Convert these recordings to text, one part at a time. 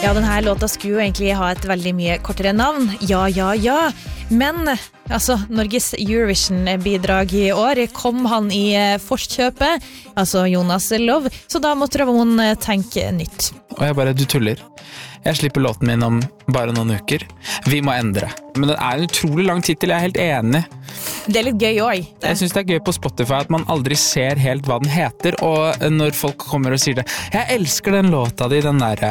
Ja, denne låta skulle jo egentlig ha et veldig mye kortere navn. Ja, ja, ja. Men altså, Norges Eurovision-bidrag i år kom han i forkjøpet, altså Jonas Love, så da måtte Ramon tenke nytt. Og jeg bare, du tuller. Jeg slipper låten min om bare noen uker. Vi må endre. Men det en utrolig lang titel, jeg helt enig. Det litt gøy også. Jeg synes det gøy på Spotify at man aldri ser helt hva den heter, og når folk kommer og sier det, jeg elsker den låta di, den der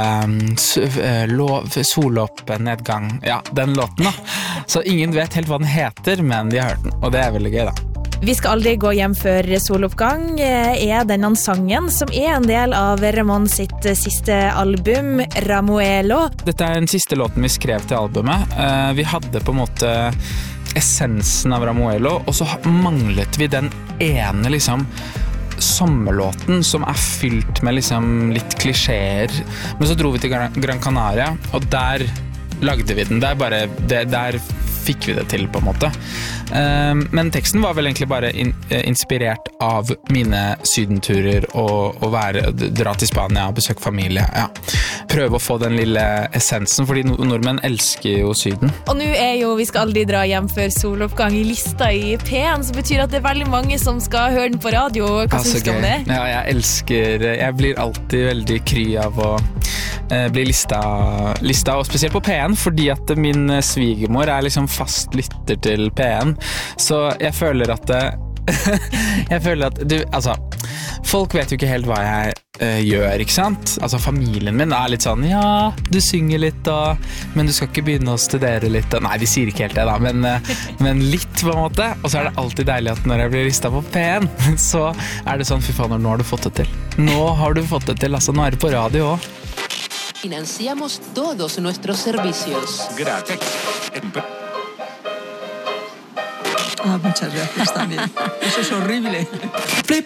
soloppnedgang, ja, den låten da. Så ingen vet helt hva den heter, men de har hørt den, og det veldig gøy da. Vi skal aldri gå hjem før soloppgang denne sangen, som en del av Ramon sitt siste album, Ramuelo. Dette den siste låten vi skrev til albumet. Vi hadde på en måte essensen av Ramuelo, og så manglet vi den ene liksom sommerlåten som fylt med liksom litt klisjeer. Men så dro vi til Gran Canaria, og der lagde vi den. Der fikk vi det til på en måte. Men teksten var vel egentlig bare inspirert av mine sydenturer og dra til Spania og besøke familie. Ja. Prøve å få den lille essensen, fordi nordmenn elsker jo syden. Og nå vi skal aldri dra hjem før soloppgang i lista i P1, så betyr at det veldig mange som skal høre den på radio. Hva synes du om det? Ja, jeg blir alltid veldig kry av å bli lista, og spesielt på P1, fordi at min svigermor liksom fast lytter til P1, så jeg føler at altså, folk vet jo ikke helt hva jeg gjør, ikke sant? Altså familien min litt sånn, ja, du synger litt, men du skal ikke begynne å studere litt, nei, de sier ikke helt det da, men litt på en måte, og så det alltid deilig at når jeg blir listet på P1, så det sånn, fy faen, nå har du fått det til. Nå har du fått det til, altså nå det på radio også. Financiamos todos nuestros servicios. Gracias. Muchas gracias también. Eso es horrible.